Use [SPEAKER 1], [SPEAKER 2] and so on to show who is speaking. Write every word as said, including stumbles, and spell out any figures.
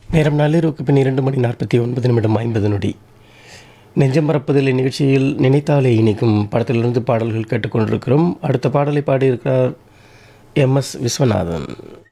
[SPEAKER 1] நேரம் நள்ளிரவுக்கு பின் இரண்டு மணி நாற்பத்தி ஒன்பது நிமிடம் ஐம்பது நொடி. நெஞ்சம் மறப்பதில் இந்நிகழ்ச்சியில் நினைத்தாலே இனிக்கும் படத்திலிருந்து பாடல்கள் கேட்டுக்கொண்டிருக்கிறோம். அடுத்த பாடலை பாடியிருக்கிறார் எம் எஸ் விஸ்வநாதன்.